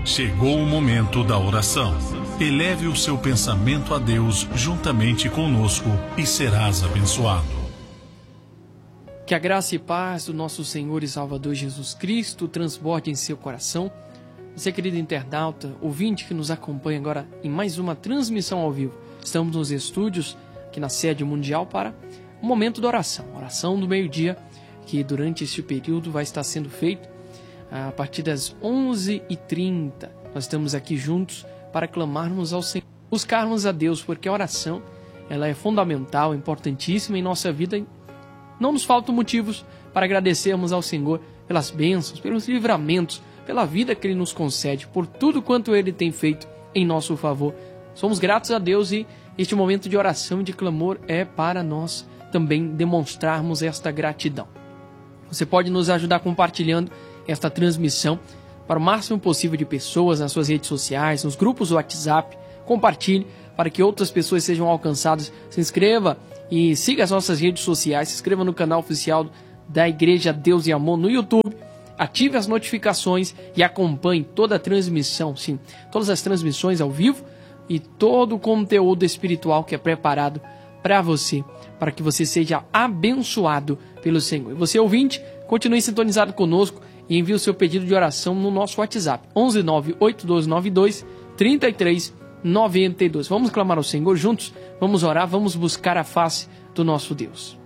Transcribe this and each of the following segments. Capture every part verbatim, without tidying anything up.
Chegou o momento da oração. Eleve o seu pensamento a Deus juntamente conosco e serás abençoado. Que a graça e paz do nosso Senhor e Salvador Jesus Cristo transborde em seu coração. Você, querido internauta, ouvinte que nos acompanha agora em mais uma transmissão ao vivo. Estamos nos estúdios, aqui na sede mundial, para o momento da oração. Oração do meio-dia, que durante este período vai estar sendo feito a partir das onze e trinta. Nós estamos aqui juntos para clamarmos ao Senhor, buscarmos a Deus, porque a oração ela é fundamental, importantíssima em nossa vida. Não nos faltam motivos para agradecermos ao Senhor pelas bênçãos, pelos livramentos, pela vida que Ele nos concede, por tudo quanto Ele tem feito em nosso favor. Somos gratos a Deus e este momento de oração e de clamor é para nós também demonstrarmos esta gratidão. Você pode nos ajudar compartilhando esta transmissão para o máximo possível de pessoas nas suas redes sociais, nos grupos do WhatsApp. Compartilhe para que outras pessoas sejam alcançadas. Se inscreva e siga as nossas redes sociais. Se inscreva no canal oficial da Igreja Deus e Amor no YouTube. Ative as notificações e acompanhe toda a transmissão, sim, todas as transmissões ao vivo e todo o conteúdo espiritual que é preparado para você, para que você seja abençoado pelo Senhor. E você, ouvinte, continue sintonizado conosco e envie o seu pedido de oração no nosso WhatsApp, onze nove oito dois nove dois três três nove dois. Vamos clamar ao Senhor juntos, vamos orar, vamos buscar a face do nosso Deus.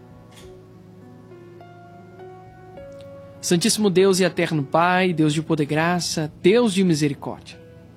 Santíssimo Deus e eterno Pai, Deus de poder e graça, Deus de misericórdia.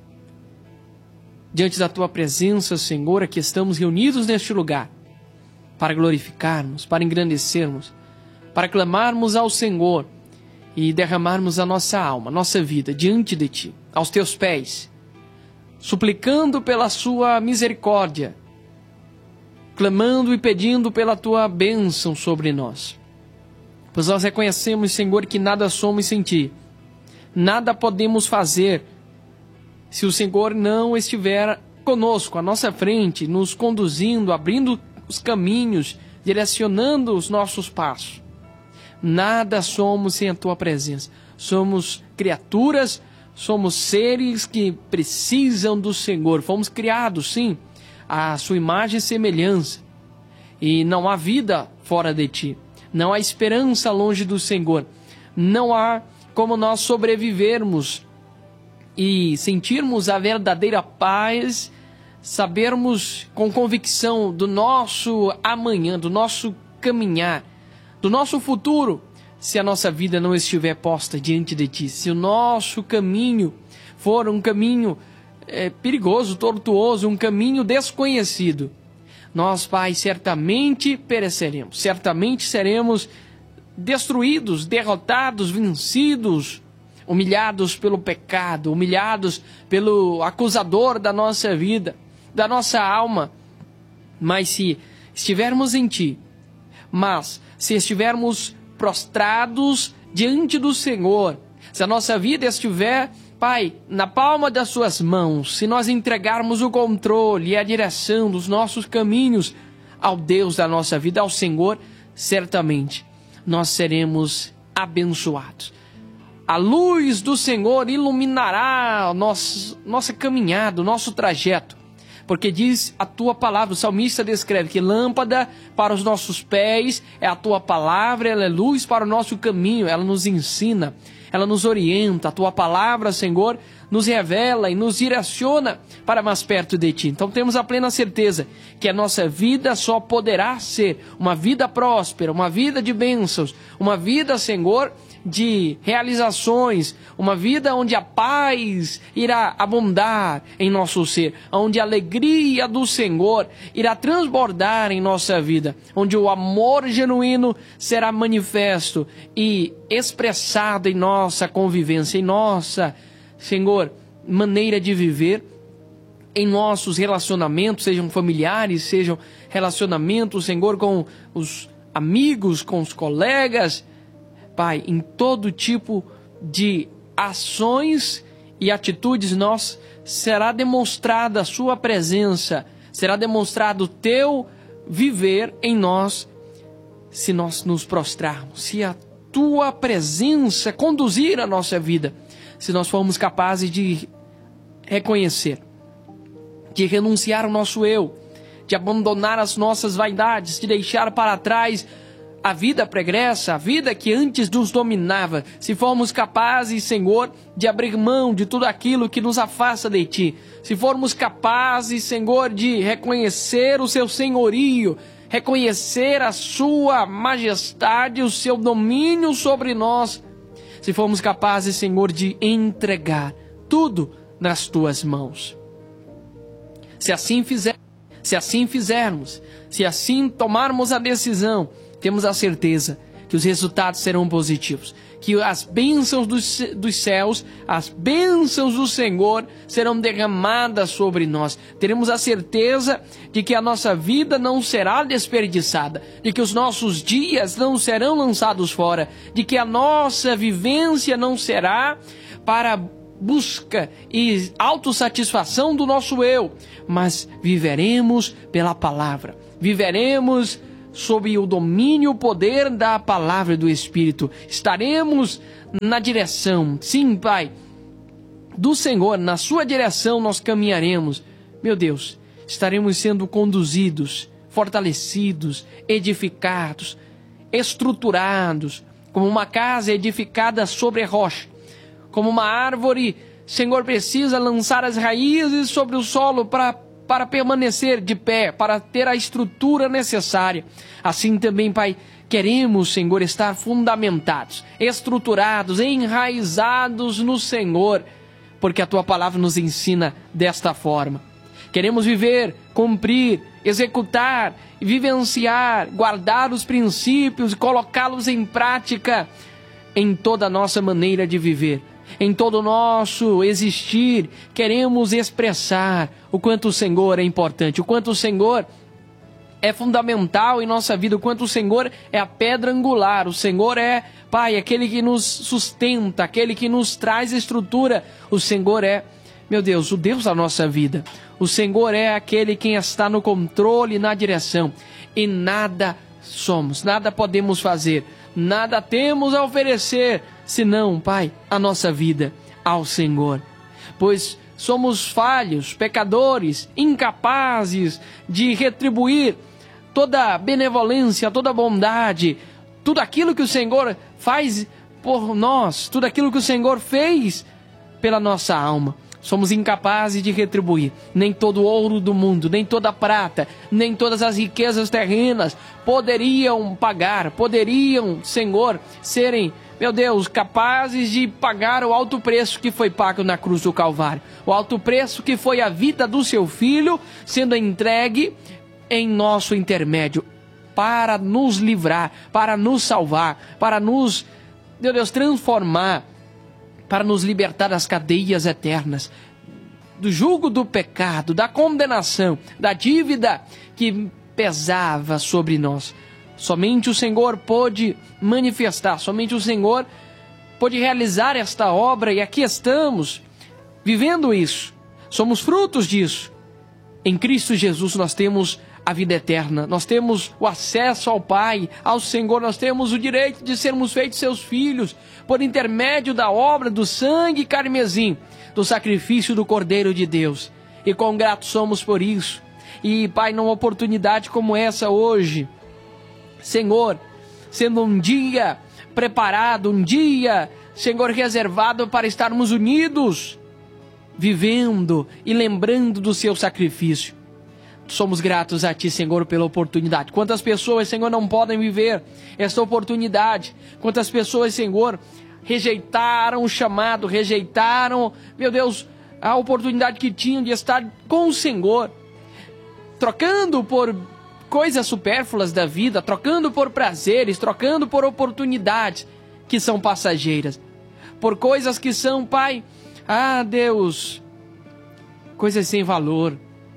Diante da Tua presença, Senhor, aqui estamos reunidos neste lugar para glorificarmos, para engrandecermos, para clamarmos ao Senhor e derramarmos a nossa alma, nossa vida diante de Ti, aos Teus pés, suplicando pela Sua misericórdia, clamando e pedindo pela Tua bênção sobre nós. Pois nós reconhecemos, Senhor, que nada somos sem Ti, nada podemos fazer se o Senhor não estiver conosco, à nossa frente, nos conduzindo, abrindo os caminhos, direcionando os nossos passos. Nada somos sem a Tua presença. Somos criaturas, somos seres que precisam do Senhor. Fomos criados, sim, à Sua imagem e semelhança. E não há vida fora de Ti. Não há esperança longe do Senhor. Não há como nós sobrevivermos e sentirmos a verdadeira paz, sabermos com convicção do nosso amanhã, do nosso caminhar, do nosso futuro, se a nossa vida não estiver posta diante de Ti. Se o nosso caminho for um caminho é, perigoso, tortuoso, um caminho desconhecido, nós, Pai, certamente pereceremos, certamente seremos destruídos, derrotados, vencidos, humilhados pelo pecado, humilhados pelo acusador da nossa vida, da nossa alma. Mas se estivermos em Ti, mas se estivermos prostrados diante do Senhor, se a nossa vida estiver, Pai, na palma das Suas mãos, se nós entregarmos o controle e a direção dos nossos caminhos ao Deus da nossa vida, ao Senhor, certamente nós seremos abençoados. A luz do Senhor iluminará a nossa, nossa caminhada, o nosso trajeto. Porque diz a Tua palavra, o salmista descreve que lâmpada para os nossos pés é a Tua palavra, ela é luz para o nosso caminho, ela nos ensina, ela nos orienta. A Tua palavra, Senhor, nos revela e nos direciona para mais perto de Ti. Então temos a plena certeza que a nossa vida só poderá ser uma vida próspera, uma vida de bênçãos, uma vida, Senhor, de realizações, uma vida onde a paz irá abundar em nosso ser, onde a alegria do Senhor irá transbordar em nossa vida, onde o amor genuíno será manifesto e expressado em nossa convivência, em nossa, Senhor, maneira de viver, em nossos relacionamentos, sejam familiares, sejam relacionamentos, Senhor, com os amigos, com os colegas, Pai, em todo tipo de ações e atitudes nós será demonstrada a Sua presença, será demonstrado o Teu viver em nós, se nós nos prostrarmos, se a Tua presença conduzir a nossa vida, se nós formos capazes de reconhecer, de renunciar ao nosso eu, de abandonar as nossas vaidades, de deixar para trás a vida pregressa, a vida que antes nos dominava. Se formos capazes, Senhor, de abrir mão de tudo aquilo que nos afasta de Ti, se formos capazes, Senhor, de reconhecer o Seu senhorio, reconhecer a Sua majestade, o Seu domínio sobre nós, se formos capazes, Senhor, de entregar tudo nas Tuas mãos. Se assim fizer, se assim fizermos, se assim tomarmos a decisão, temos a certeza que os resultados serão positivos, que as bênçãos dos, dos céus, as bênçãos do Senhor serão derramadas sobre nós. Teremos a certeza de que a nossa vida não será desperdiçada, de que os nossos dias não serão lançados fora, de que a nossa vivência não será para busca e autossatisfação do nosso eu, mas viveremos pela palavra, viveremos sob o domínio e o poder da palavra do Espírito. Estaremos na direção, sim, Pai, do Senhor, na sua direção nós caminharemos. Meu Deus, estaremos sendo conduzidos, fortalecidos, edificados, estruturados, como uma casa edificada sobre a rocha, como uma árvore, Senhor, precisa lançar as raízes sobre o solo para para permanecer de pé, para ter a estrutura necessária. Assim também, Pai, queremos, Senhor, estar fundamentados, estruturados, enraizados no Senhor, porque a Tua palavra nos ensina desta forma. Queremos viver, cumprir, executar, vivenciar, guardar os princípios e colocá-los em prática em toda a nossa maneira de viver. Em todo o nosso existir, queremos expressar o quanto o Senhor é importante, o quanto o Senhor é fundamental em nossa vida, o quanto o Senhor é a pedra angular, o Senhor é, Pai, aquele que nos sustenta, aquele que nos traz estrutura. O Senhor é, meu Deus, o Deus da nossa vida. O Senhor é aquele quem está no controle e na direção. E nada somos, nada podemos fazer, nada temos a oferecer, senão, Pai, a nossa vida ao Senhor. Pois somos falhos, pecadores, incapazes de retribuir toda a benevolência, toda a bondade, tudo aquilo que o Senhor faz por nós, tudo aquilo que o Senhor fez pela nossa alma. Somos incapazes de retribuir. Nem todo o ouro do mundo, nem toda a prata, nem todas as riquezas terrenas poderiam pagar, poderiam, Senhor, serem, meu Deus, capazes de pagar o alto preço que foi pago na cruz do Calvário. O alto preço que foi a vida do seu Filho sendo entregue em nosso intermédio para nos livrar, para nos salvar, para nos, meu Deus, transformar, para nos libertar das cadeias eternas, do jugo do pecado, da condenação, da dívida que pesava sobre nós. Somente o Senhor pôde manifestar, somente o Senhor pôde realizar esta obra, e aqui estamos, vivendo isso. Somos frutos disso. Em Cristo Jesus nós temos a vida eterna, nós temos o acesso ao Pai, ao Senhor, nós temos o direito de sermos feitos seus filhos, por intermédio da obra do sangue carmesim, do sacrifício do Cordeiro de Deus. E quão gratos somos por isso. E, Pai, numa oportunidade como essa hoje, Senhor, sendo um dia preparado, um dia, Senhor, reservado para estarmos unidos, vivendo e lembrando do seu sacrifício. Somos gratos a Ti, Senhor, pela oportunidade. Quantas pessoas, Senhor, não podem viver esta oportunidade? Quantas pessoas, Senhor, rejeitaram o chamado, rejeitaram, meu Deus, a oportunidade que tinham de estar com o Senhor, trocando por coisas supérfluas da vida, trocando por prazeres, trocando por oportunidades que são passageiras, por coisas que são, Pai, ah, Deus, coisas sem valor.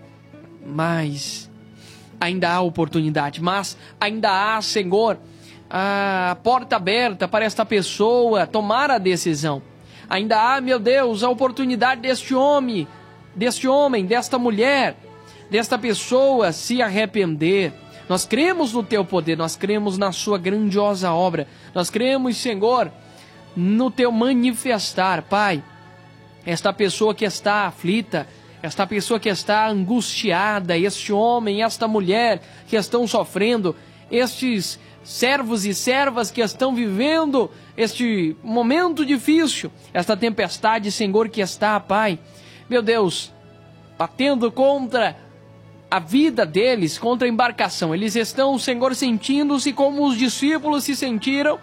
Mas ainda há oportunidade, mas ainda há, Senhor, a porta aberta para esta pessoa tomar a decisão. Ainda há, meu Deus, a oportunidade deste homem, deste homem, desta mulher, desta pessoa se arrepender. Nós cremos no Teu poder, nós cremos na Sua grandiosa obra, nós cremos, Senhor, no Teu manifestar, Pai. esta pessoa que está aflita, esta pessoa que está angustiada, este homem, esta mulher que estão sofrendo, estes servos e servas que estão vivendo este momento difícil, esta tempestade, Senhor, que está, Pai, meu Deus, batendo contra a vida deles, contra a embarcação. Eles estão, Senhor, sentindo-se como os discípulos se sentiram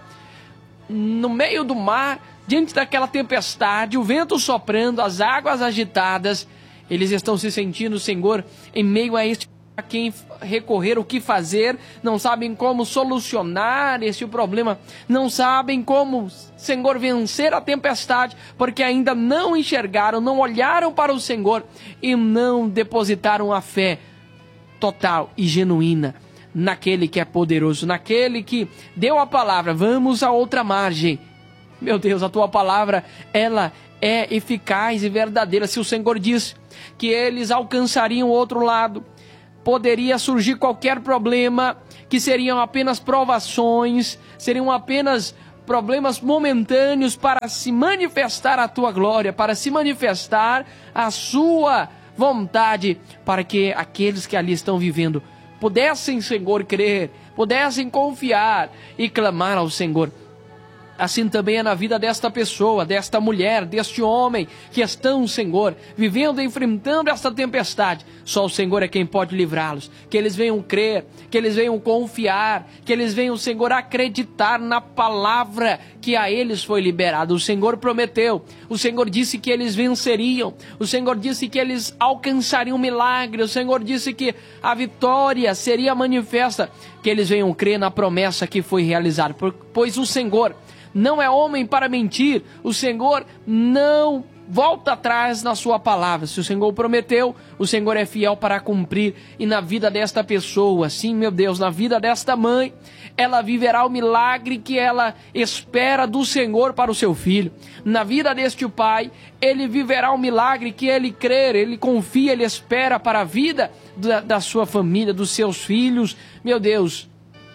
no meio do mar, diante daquela tempestade, o vento soprando, as águas agitadas. Eles estão se sentindo, Senhor, em meio a este a quem recorrer, o que fazer, não sabem como solucionar este problema, não sabem como, Senhor, vencer a tempestade, porque ainda não enxergaram, não olharam para o Senhor e não depositaram a fé total e genuína naquele que é poderoso, naquele que deu a palavra. Vamos a outra margem. Meu Deus, a tua palavra, ela é eficaz e verdadeira. Se o Senhor diz que eles alcançariam o outro lado, poderia surgir qualquer problema, que seriam apenas provações, seriam apenas problemas momentâneos para se manifestar a tua glória, para se manifestar a sua vontade, para que aqueles que ali estão vivendo pudessem, Senhor, crer, pudessem confiar e clamar ao Senhor. Assim também é na vida desta pessoa, desta mulher, deste homem que estão, Senhor, vivendo, enfrentando esta tempestade. Só o Senhor é quem pode livrá-los. Que eles venham crer, que eles venham confiar, que eles venham, Senhor, acreditar na palavra que a eles foi liberada. O Senhor prometeu, o Senhor disse que eles venceriam, o Senhor disse que eles alcançariam um milagre, o Senhor disse que a vitória seria manifesta. Que eles venham crer na promessa que foi realizada, pois o Senhor não é homem para mentir, o Senhor não volta atrás na sua palavra. Se o Senhor prometeu, o Senhor é fiel para cumprir. E na vida desta pessoa, sim, meu Deus, na vida desta mãe, ela viverá o milagre que ela espera do Senhor para o seu filho. Na vida deste pai, ele viverá o milagre que ele crer, ele confia, ele espera para a vida da, da sua família, dos seus filhos. Meu Deus,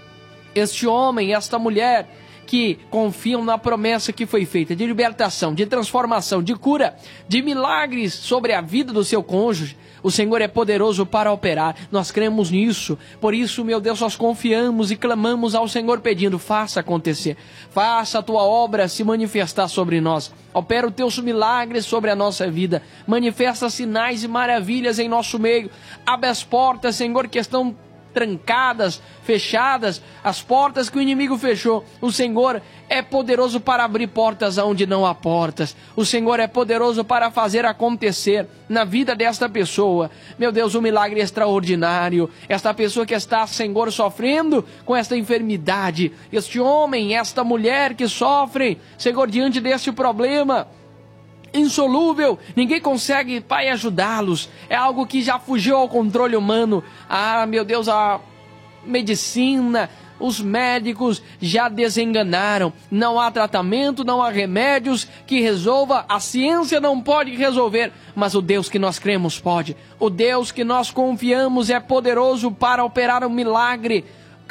este homem, esta mulher que confiam na promessa que foi feita de libertação, de transformação, de cura, de milagres sobre a vida do seu cônjuge, o Senhor é poderoso para operar. Nós cremos nisso. Por isso, meu Deus, nós confiamos e clamamos ao Senhor pedindo: faça acontecer, faça a tua obra se manifestar sobre nós, opera os teus milagres sobre a nossa vida, manifesta sinais e maravilhas em nosso meio, abre as portas, Senhor, que estão trancadas, fechadas, as portas que o inimigo fechou. O Senhor é poderoso para abrir portas onde não há portas. O Senhor é poderoso para fazer acontecer na vida desta pessoa. Meu Deus, um milagre extraordinário. Esta pessoa que está, Senhor, sofrendo com esta enfermidade, este homem, esta mulher que sofrem, Senhor, diante deste problema insolúvel, ninguém consegue, Pai, ajudá-los. É algo que já fugiu ao controle humano. Ah, meu Deus, a medicina, os médicos já desenganaram. Não há tratamento, não há remédios que resolva. A ciência não pode resolver, mas o Deus que nós cremos pode. O Deus que nós confiamos é poderoso para operar um milagre.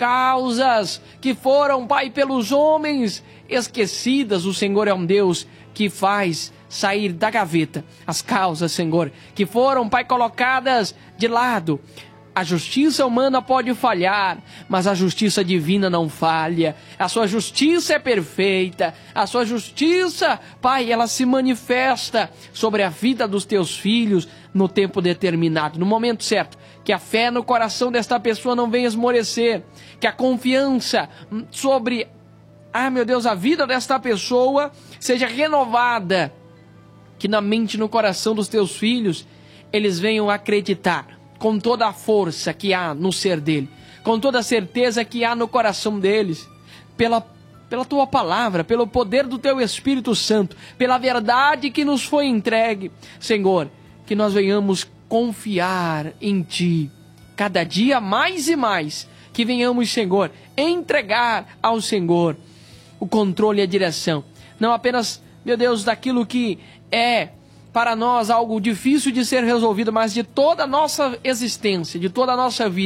Causas que foram, Pai, pelos homens esquecidas, o Senhor é um Deus que faz sair da gaveta as causas, Senhor, que foram, Pai, colocadas de lado. A justiça humana pode falhar, mas a justiça divina não falha. A sua justiça é perfeita. A sua justiça, Pai, ela se manifesta sobre a vida dos teus filhos no tempo determinado, no momento certo. Que a fé no coração desta pessoa não venha esmorecer. Que a confiança sobre, ah, meu Deus, a vida desta pessoa seja renovada. Que na mente e no coração dos teus filhos eles venham acreditar com toda a força que há no ser dele, com toda a certeza que há no coração deles, pela, pela tua palavra, pelo poder do teu Espírito Santo, pela verdade que nos foi entregue. Senhor, que nós venhamos confiar em ti, cada dia mais e mais, que venhamos, Senhor, entregar ao Senhor o controle e a direção, não apenas, meu Deus, daquilo que é para nós algo difícil de ser resolvido, mas de toda a nossa existência, de toda a nossa vida,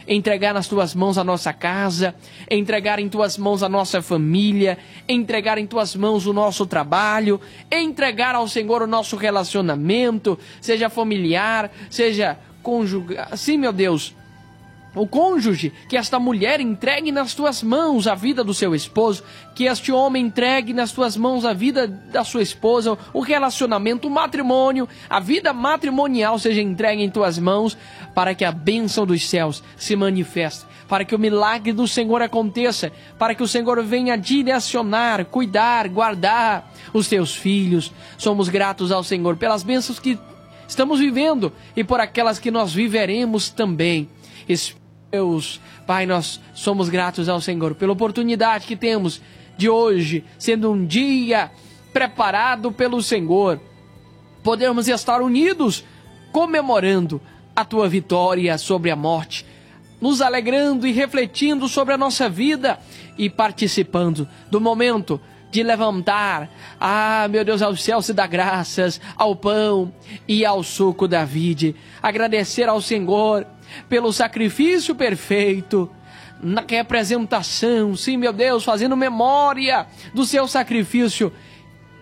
entregar nas tuas mãos a nossa casa, entregar em tuas mãos a nossa família, entregar em tuas mãos o nosso trabalho, entregar ao Senhor o nosso relacionamento, seja familiar, seja conjugal. Sim, meu Deus, o cônjuge, que esta mulher entregue nas tuas mãos a vida do seu esposo, que este homem entregue nas tuas mãos a vida da sua esposa, o relacionamento, o matrimônio, a vida matrimonial seja entregue em tuas mãos, para que a bênção dos céus se manifeste, para que o milagre do Senhor aconteça, para que o Senhor venha direcionar, cuidar, guardar os teus filhos. Somos gratos ao Senhor pelas bênçãos que estamos vivendo e por aquelas que nós viveremos também. Deus, Pai, nós somos gratos ao Senhor pela oportunidade que temos de hoje, sendo um dia preparado pelo Senhor, podermos estar unidos, comemorando a Tua vitória sobre a morte, nos alegrando e refletindo sobre a nossa vida e participando do momento de levantar, ah, meu Deus, ao céu se dá graças, ao pão e ao suco da vide, agradecer ao Senhor pelo sacrifício perfeito, na representação, sim, meu Deus, fazendo memória do seu sacrifício